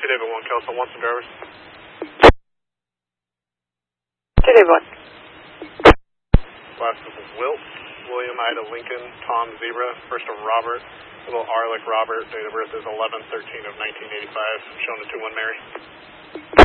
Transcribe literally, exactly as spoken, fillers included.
two David one, Kelso, want some drivers? two David one. Last is Wilt, William Ida Lincoln, Tom Zebra, first of Robert, little R like Robert, date of birth is eleven thirteen of nineteen eighty-five, shown to two one Mary.